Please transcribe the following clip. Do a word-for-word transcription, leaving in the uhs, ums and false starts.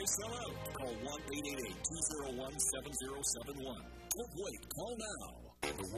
sell out. Call one eight eight eight, two zero one, seven zero seven one. Don't wait. Call now. The